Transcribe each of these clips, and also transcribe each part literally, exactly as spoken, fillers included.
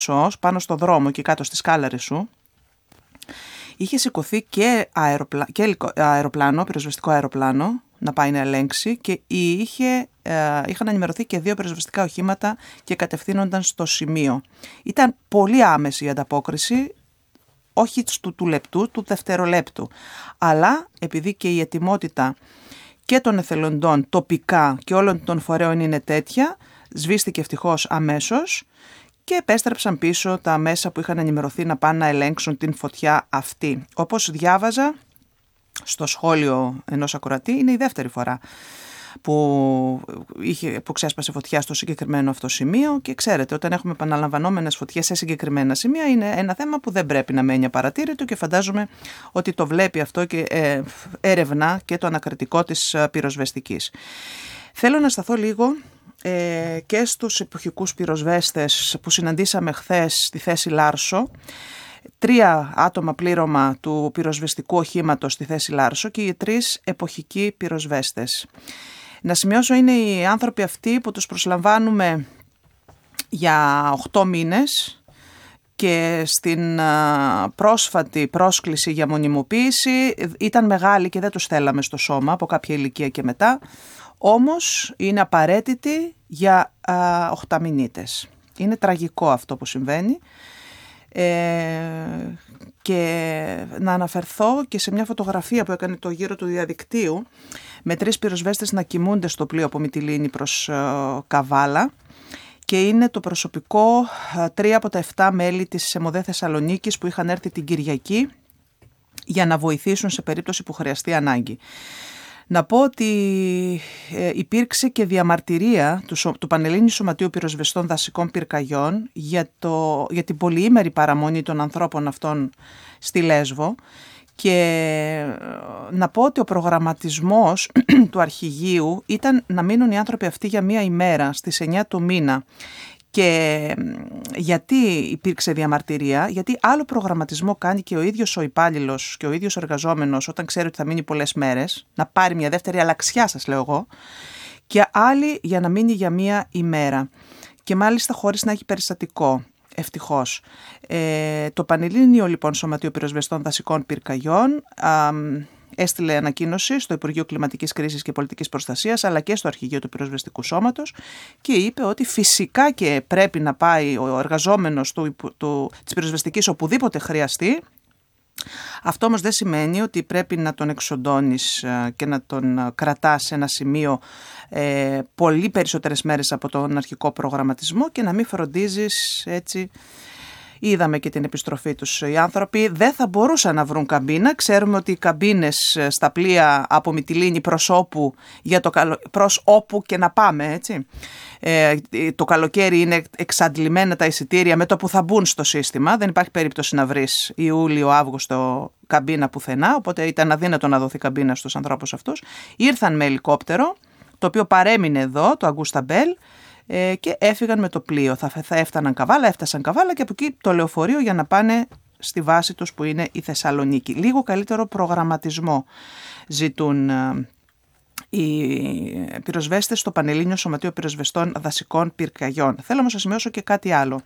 πάνω στο δρόμο και κάτω στις Κάλαρισσου, είχε σηκωθεί και, αεροπλα... και αεροπλάνο, πυροσβεστικό αεροπλάνο, να πάει να ελέγξει και είχε, ε, είχαν ενημερωθεί και δύο πυροσβεστικά οχήματα και κατευθύνονταν στο σημείο. Ήταν πολύ άμεση η ανταπόκριση, όχι του, του λεπτού, του δευτερολέπτου. Αλλά επειδή και η ετοιμότητα και των εθελοντών τοπικά και όλων των φορέων είναι τέτοια, σβήστηκε ευτυχώς αμέσως και επέστρεψαν πίσω τα μέσα που είχαν ενημερωθεί να πάνε να ελέγξουν την φωτιά αυτή. Όπως διάβαζα στο σχόλιο ενός ακροατή, είναι η δεύτερη φορά που, είχε, που ξέσπασε φωτιά στο συγκεκριμένο αυτό σημείο και ξέρετε, όταν έχουμε επαναλαμβανόμενες φωτιές σε συγκεκριμένα σημεία είναι ένα θέμα που δεν πρέπει να μένει απαρατήρητο και φαντάζομαι ότι το βλέπει αυτό και ε, έρευνα και το ανακριτικό της πυροσβεστικής. Θέλω να σταθώ λίγο ε, και στους εποχικούς πυροσβέστες που συναντήσαμε χθες στη θέση Λάρσο. Τρία άτομα πλήρωμα του πυροσβεστικού οχήματος στη θέση Λάρσο και οι τρεις εποχικοί πυροσβέστες. Να σημειώσω, είναι οι άνθρωποι αυτοί που τους προσλαμβάνουμε για οκτώ μήνες και στην πρόσφατη πρόσκληση για μονιμοποίηση ήταν μεγάλη και δεν τους θέλαμε στο σώμα από κάποια ηλικία και μετά, όμως είναι απαραίτητοι για οχταμηνίτες. Είναι τραγικό αυτό που συμβαίνει. Ε, και να αναφερθώ και σε μια φωτογραφία που έκανε το γύρο του διαδικτύου με τρεις πυροσβέστες να κοιμούνται στο πλοίο από Μυτιλήνη προς ε, Καβάλα και είναι το προσωπικό ε, τρία από τα εφτά μέλη της ΕΜΟΔΕ Θεσσαλονίκης που είχαν έρθει την Κυριακή για να βοηθήσουν σε περίπτωση που χρειαστεί ανάγκη. Να πω ότι ε, υπήρξε και διαμαρτυρία του, του Πανελλήνιου Σωματείου Πυροσβεστών Δασικών Πυρκαγιών για, το, για την πολυήμερη παραμονή των ανθρώπων αυτών στη Λέσβο και ε, να πω ότι ο προγραμματισμός του αρχηγείου ήταν να μείνουν οι άνθρωποι αυτοί για μία ημέρα στις εννιά του μήνα. Και γιατί υπήρξε διαμαρτυρία? Γιατί άλλο προγραμματισμό κάνει και ο ίδιος ο υπάλληλος και ο ίδιος ο εργαζόμενος όταν ξέρει ότι θα μείνει πολλές μέρες, να πάρει μια δεύτερη αλλαξιά σας λέω εγώ, και άλλη για να μείνει για μια ημέρα. Και μάλιστα χωρίς να έχει περιστατικό, ευτυχώς. Ε, το Πανελλήνιο λοιπόν Σωματείο Πυροσβεστών Δασικών Πυρκαγιών α, έστειλε ανακοίνωση στο Υπουργείο Κλιματικής Κρίσης και Πολιτικής Προστασίας αλλά και στο Αρχηγείο του Πυροσβεστικού Σώματος και είπε ότι φυσικά και πρέπει να πάει ο εργαζόμενος του, του, της πυροσβεστικής οπουδήποτε χρειαστεί. Αυτό όμως δεν σημαίνει ότι πρέπει να τον εξοντώνεις και να τον κρατάς σε ένα σημείο ε, πολύ περισσότερες μέρες από τον αρχικό προγραμματισμό και να μην φροντίζεις έτσι. Είδαμε και την επιστροφή τους. Οι άνθρωποι δεν θα μπορούσαν να βρουν καμπίνα. Ξέρουμε ότι οι καμπίνες στα πλοία από Μυτιλήνη προς όπου, για το καλο... προς όπου και να πάμε, έτσι. Ε, το καλοκαίρι είναι εξαντλημένα τα εισιτήρια με το που θα μπουν στο σύστημα. Δεν υπάρχει περίπτωση να βρεις Ιούλιο, Αύγουστο καμπίνα πουθενά, οπότε ήταν αδύνατο να δοθεί καμπίνα στους ανθρώπους αυτούς. Ήρθαν με ελικόπτερο, το οποίο παρέμεινε εδώ, το Αγκούστα Μπέλ, και έφυγαν με το πλοίο. Θα, θα έφταναν Καβάλα, έφτασαν Καβάλα και από εκεί το λεωφορείο για να πάνε στη βάση τους που είναι η Θεσσαλονίκη. Λίγο καλύτερο προγραμματισμό ζητούν ε, οι πυροσβέστες στο Πανελλήνιο Σωματείο Πυροσβεστών Δασικών Πυρκαγιών. Θέλω όμως να σημειώσω και κάτι άλλο.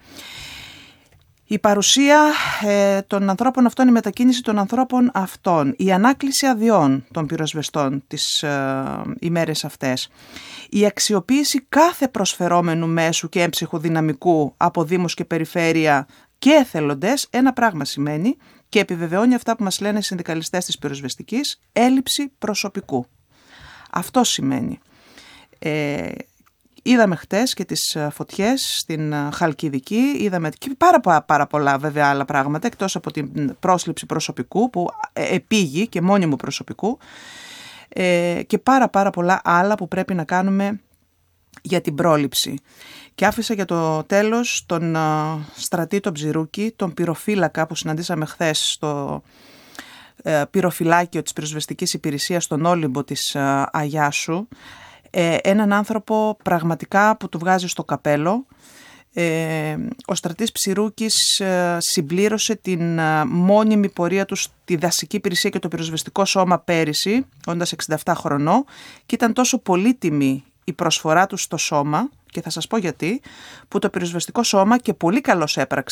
Η παρουσία ε, των ανθρώπων αυτών, η μετακίνηση των ανθρώπων αυτών, η ανάκληση αδειών των πυροσβεστών τις ε, ημέρες αυτές, η αξιοποίηση κάθε προσφερόμενου μέσου και έμψυχου δυναμικού από δήμους και περιφέρεια και εθελοντές, ένα πράγμα σημαίνει και επιβεβαιώνει αυτά που μας λένε οι συνδικαλιστές της πυροσβεστικής, έλλειψη προσωπικού. Αυτό σημαίνει. Ε, Είδαμε χτες και τις φωτιές στην Χαλκιδική, είδαμε και πάρα, πάρα πολλά βέβαια άλλα πράγματα, εκτός από την πρόσληψη προσωπικού που επήγει και μόνιμου προσωπικού ε, και πάρα πάρα πολλά άλλα που πρέπει να κάνουμε για την πρόληψη. Και άφησα για το τέλος τον uh, Στρατή τον Ψηρούκη, τον πυροφύλακα που συναντήσαμε χθες στο uh, πυροφυλάκιο της πυροσβεστικής υπηρεσίας στον Όλυμπο της uh, Αγιάσου. Έναν άνθρωπο πραγματικά που του βγάζει στο καπέλο. Ο Στρατής Ψηρούκης συμπλήρωσε την μόνιμη πορεία του στη δασική υπηρεσία και το πυροσβεστικό σώμα πέρυσι, όντας εξήντα επτά χρονών, και ήταν τόσο πολύτιμη η προσφορά του στο σώμα, και θα σας πω γιατί, που το πυροσβεστικό σώμα, και πολύ καλώς έπραξε,